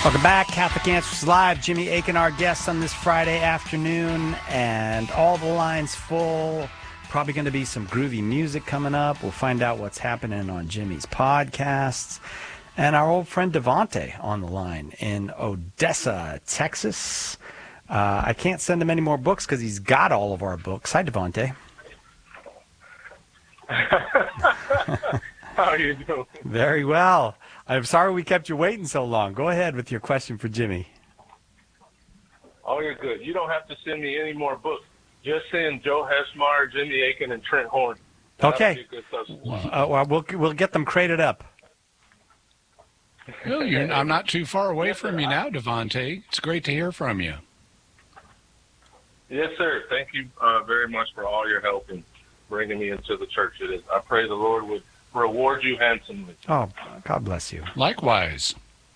Welcome back. Catholic Answers Live. Jimmy Akin, our guest on this Friday afternoon, and all the lines full. Probably going to be some groovy music coming up. We'll find out what's happening on Jimmy's podcasts. And our old friend Devontae on the line in Odessa, Texas. I can't send him any more books because he's got all of our books. Hi, Devontae. How are you doing? Very well. I'm sorry we kept you waiting so long. Go ahead with your question for Jimmy. Oh, you're good. You don't have to send me any more books. Just send Joe Hesmeyer, Jimmy Akin, and Trent Horn. Okay. We'll get them crated up. Well, I'm not too far away from you now, Devontae. It's great to hear from you. Yes, sir. Thank you very much for all your help in bringing me into the church. It is. I pray the Lord would reward you handsomely. Oh, God bless you. Likewise.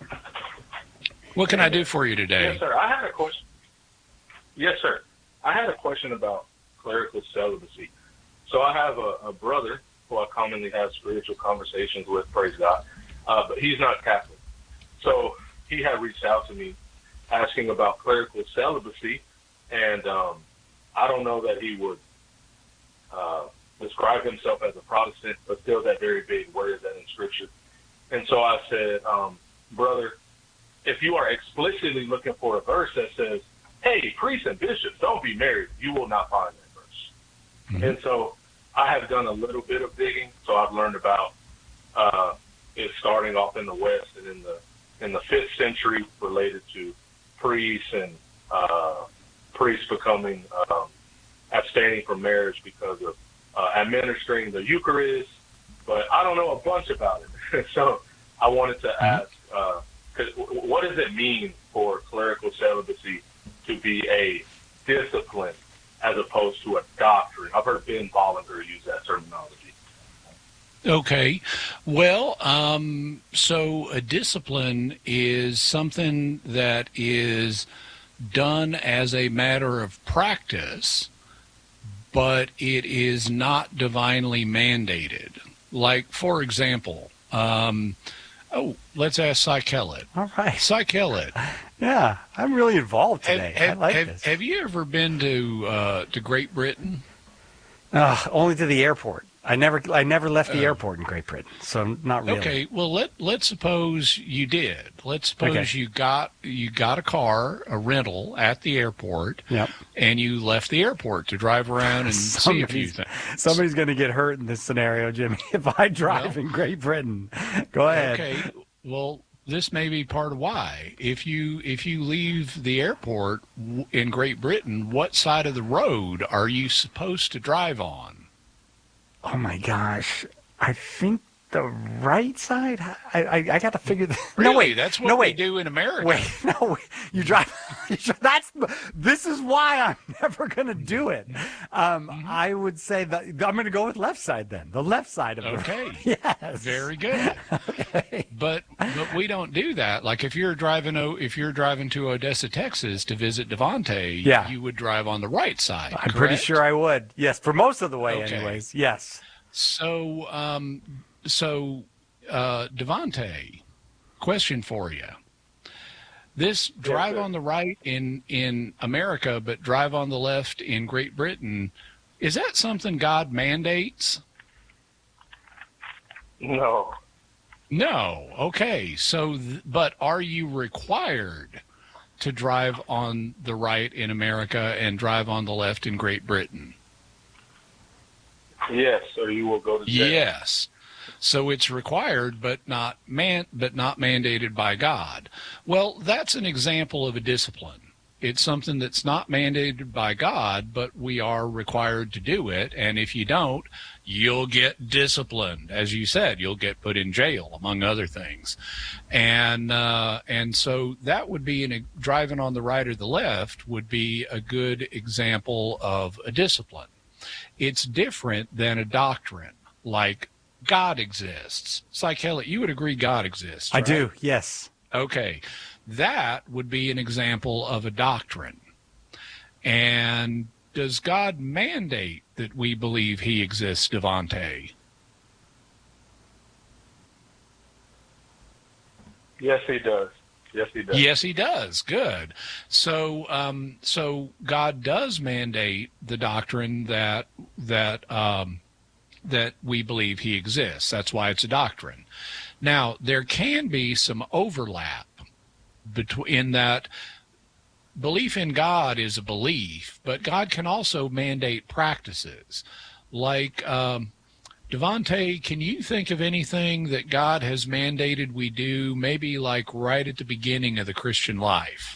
What can I do for you today? Yes, sir. I had a question. Yes, sir. I had a question about clerical celibacy. So I have a brother who I commonly have spiritual conversations with, praise God, but he's not Catholic. So he had reached out to me asking about clerical celibacy, and I don't know that he would describe himself as a Protestant, but still that very big word that in Scripture. And so I said, brother, if you are explicitly looking for a verse that says, hey, priests and bishops, don't be married, you will not find that verse. Mm-hmm. And so I have done a little bit of digging, so I've learned about it starting off in the West and in the 5th century related to priests and priests becoming abstaining from marriage because of administering the Eucharist, but I don't know a bunch about it. So I wanted to ask, what does it mean for clerical celibacy to be a discipline as opposed to a doctrine? I've heard Ben Bollinger use that terminology. Okay. Well, so a discipline is something that is done as a matter of practice, but it is not divinely mandated. Like, for example, let's ask Cy Kellett. All right. Cy Kellett. Yeah, I'm really involved today. I like this. Have you ever been to Great Britain? Only to the airport. I never left the airport in Great Britain, so not really. Okay, well let's suppose you did. Let's suppose you got a car, a rental at the airport, yep, and you left the airport to drive around and see a few things. Somebody's going to get hurt in this scenario, Jimmy, if I drive in Great Britain. Go ahead. Okay, well, this may be part of why. If you leave the airport in Great Britain, what side of the road are you supposed to drive on? Oh my gosh! I think the right side. I got to figure. Really? No, wait. That's what we do in America. Wait, no, you drive. This is why I'm never going to do it. I would say that I'm going to go with left side then. The left side of the road. Yes. Very good. Okay. But we don't do that. Like if you're driving to Odessa, Texas to visit Devontae, you would drive on the right side. I'm pretty sure I would. Yes, for most of the way, anyways. Yes. So, Devontae, question for you. This drive on the right in America, but drive on the left in Great Britain, is that something God mandates? No. No. Okay. So, but are you required to drive on the right in America and drive on the left in Great Britain? Yes, or you will go to jail. Yes. So it's required, but not mandated by God. Well, that's an example of a discipline. It's something that's not mandated by God, but we are required to do it. And if you don't, you'll get disciplined. As you said, you'll get put in jail, among other things. And so that would be driving on the right or the left would be a good example of a discipline. It's different than a doctrine, like God exists. Cy Kellett, you would agree God exists, right? I do, yes. Okay. That would be an example of a doctrine. And does God mandate that we believe he exists, Devontae? Yes, he does. Yes, he does. Yes, he does. Good. So God does mandate the doctrine that we believe he exists. That's why it's a doctrine. Now, there can be some overlap in that belief in God is a belief, but God can also mandate practices. Like, Devontae, can you think of anything that God has mandated we do, maybe like right at the beginning of the Christian life?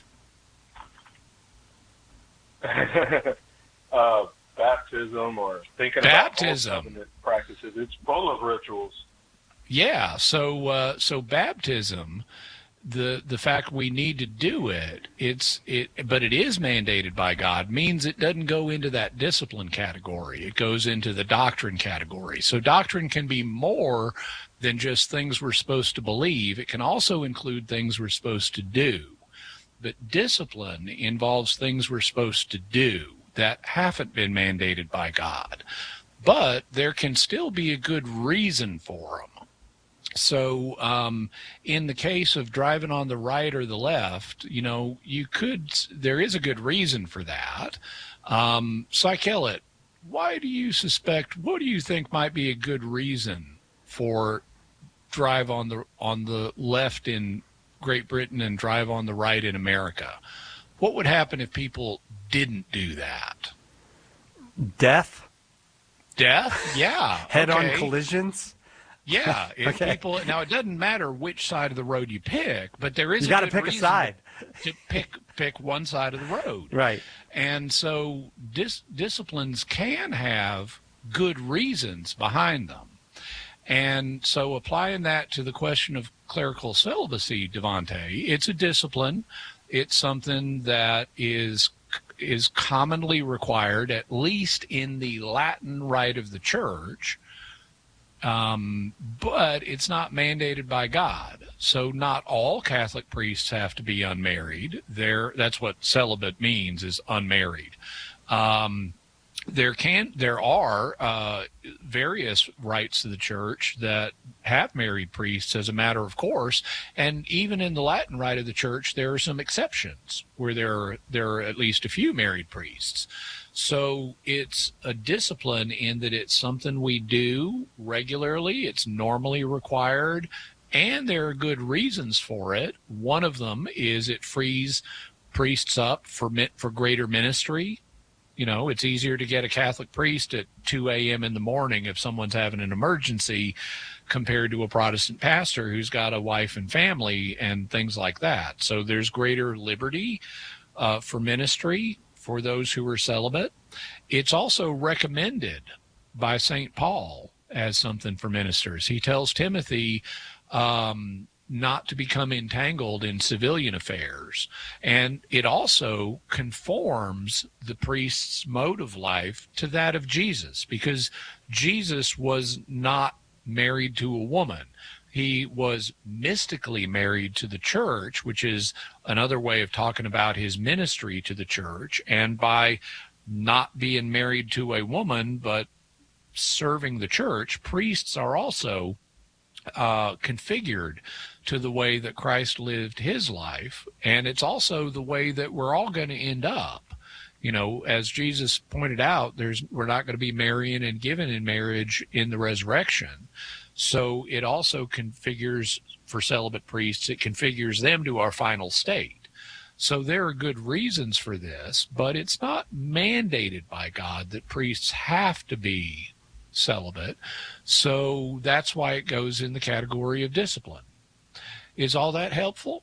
Baptism, or thinking about covenant practices. It's full of rituals. Yeah, so baptism, the fact we need to do it, but it is mandated by God, means it doesn't go into that discipline category. It goes into the doctrine category. So doctrine can be more than just things we're supposed to believe. It can also include things we're supposed to do. But discipline involves things we're supposed to do that haven't been mandated by God. But there can still be a good reason for them. So in the case of driving on the right or the left, there is a good reason for that. Psych Elliott, what do you think might be a good reason for drive on the left in Great Britain and drive on the right in America? What would happen if people didn't do that? Death? Yeah. Head-on collisions? Yeah, if people now, it doesn't matter which side of the road you pick, but there is you got to pick a side to pick one side of the road, right? And so disciplines can have good reasons behind them, and so applying that to the question of clerical celibacy, Devontae, it's a discipline. It's something that is commonly required, at least in the Latin rite of the church. But it's not mandated by God. So not all Catholic priests have to be unmarried. That's what celibate means, is unmarried. There are various rites of the church that have married priests as a matter of course, and even in the Latin rite of the church, there are some exceptions where there are at least a few married priests. So it's a discipline in that it's something we do regularly. It's normally required, and there are good reasons for it. One of them is it frees priests up for greater ministry. It's easier to get a Catholic priest at 2 a.m. in the morning if someone's having an emergency compared to a Protestant pastor who's got a wife and family and things like that. So there's greater liberty for ministry for those who are celibate. It's also recommended by St. Paul as something for ministers. He tells Timothy not to become entangled in civilian affairs. And it also conforms the priest's mode of life to that of Jesus, because Jesus was not married to a woman. He was mystically married to the church, which is another way of talking about his ministry to the church. And by not being married to a woman, but serving the church, priests are also configured to the way that Christ lived his life. And it's also the way that we're all going to end up. As Jesus pointed out, we're not going to be marrying and given in marriage in the resurrection. So it also configures, for celibate priests, it configures them to our final state. So there are good reasons for this, but it's not mandated by God that priests have to be celibate. So that's why it goes in the category of discipline. Is all that helpful?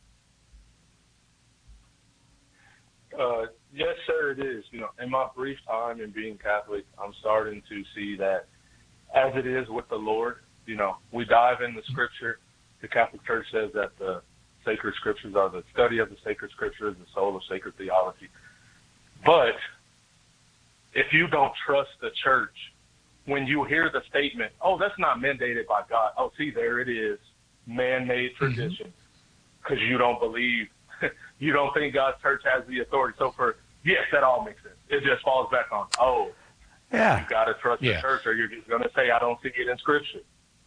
Yes, sir, it is. In my brief time in being Catholic, I'm starting to see that as it is with the Lord, we dive in the Scripture. The Catholic Church says that the sacred Scriptures are the study of the sacred Scriptures, the soul of sacred theology. But if you don't trust the church, when you hear the statement, oh, that's not mandated by God. Oh, see, there it is, man-made tradition, because you don't believe, you don't think God's church has the authority. So yes, that all makes sense. It just falls back on, you got to trust the church, or you're just going to say, I don't see it in Scripture.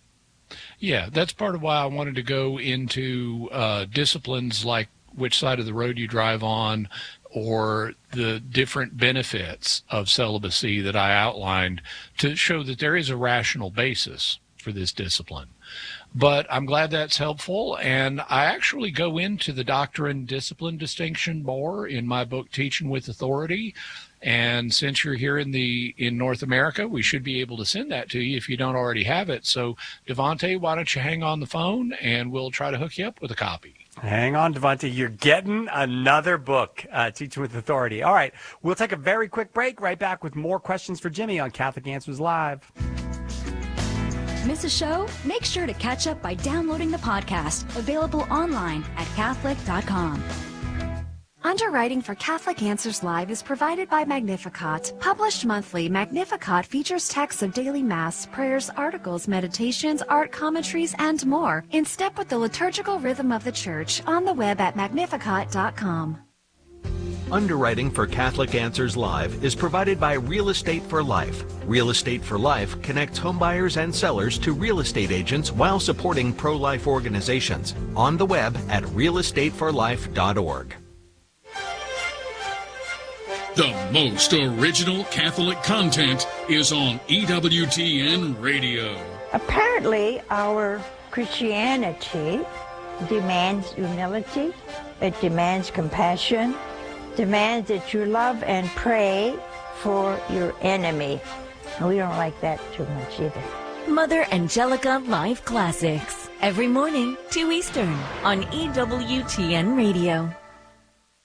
Yeah, that's part of why I wanted to go into disciplines like which side of the road you drive on, or the different benefits of celibacy that I outlined, to show that there is a rational basis for this discipline. But I'm glad that's helpful, and I actually go into the doctrine-discipline distinction more in my book, Teaching with Authority. And since you're here in North America, we should be able to send that to you if you don't already have it. So, Devontae, why don't you hang on the phone, and we'll try to hook you up with a copy. Hang on, Devontae. You're getting another book, Teaching with Authority. All right, we'll take a very quick break. Right back with more questions for Jimmy on Catholic Answers Live. Miss a show? Make sure to catch up by downloading the podcast, available online at Catholic.com. Underwriting for Catholic Answers Live is provided by Magnificat. Published monthly, Magnificat features texts of daily Mass, prayers, articles, meditations, art commentaries, and more, in step with the liturgical rhythm of the Church, on the web at Magnificat.com. Underwriting for Catholic Answers Live is provided by Real Estate for Life. Real Estate for Life connects homebuyers and sellers to real estate agents while supporting pro-life organizations. On the web at realestateforlife.org. The most original Catholic content is on EWTN Radio. Apparently, our Christianity demands humility, it demands compassion, demands that you love and pray for your enemy. And we don't like that too much either. Mother Angelica Live Classics, every morning, 2 Eastern, on EWTN Radio.